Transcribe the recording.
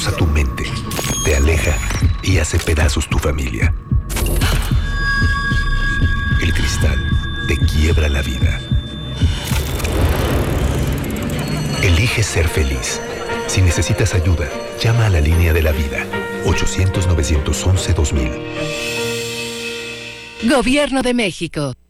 destroza tu mente, te aleja y hace pedazos tu familia. El cristal te quiebra la vida. Elige ser feliz. Si necesitas ayuda, llama a la línea de la vida. 800-911-2000. Gobierno de México.